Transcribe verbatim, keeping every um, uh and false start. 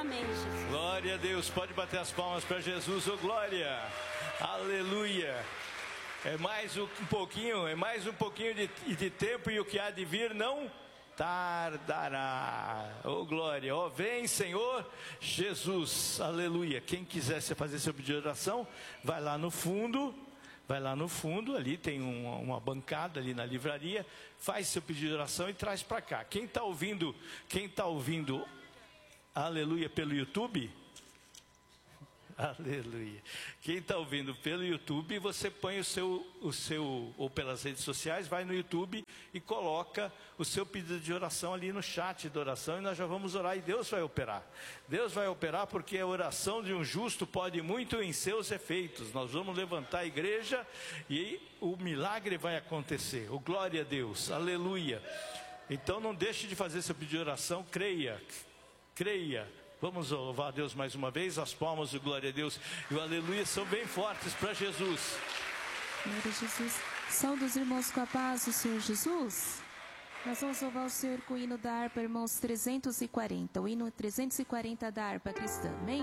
Amém, Jesus. Glória a Deus. Pode bater as palmas para Jesus. Ô, glória. Aleluia. É mais um pouquinho, é mais um pouquinho de, de tempo e o que há de vir não tardará. Oh glória, oh vem Senhor Jesus, aleluia. Quem quiser fazer seu pedido de oração, vai lá no fundo, vai lá no fundo, ali tem uma, uma bancada ali na livraria, faz seu pedido de oração e traz para cá. Quem está ouvindo, quem está ouvindo, aleluia, pelo YouTube, aleluia. Quem está ouvindo pelo YouTube, você põe o seu, o seu, ou pelas redes sociais, vai no YouTube e coloca o seu pedido de oração ali no chat de oração e nós já vamos orar e Deus vai operar. Deus vai operar porque a oração de um justo pode muito em seus efeitos. Nós vamos levantar a igreja e o milagre vai acontecer. O glória a Deus, aleluia. Então não deixe de fazer seu pedido de oração, creia, creia. Vamos louvar a Deus mais uma vez, as palmas do glória a Deus e o aleluia são bem fortes para Jesus. Glória a Jesus. Saúde os irmãos com a paz do Senhor Jesus. Nós vamos louvar o Senhor com o hino da harpa, irmãos trezentos e quarenta, o hino trezentos e quarenta da harpa cristã, amém?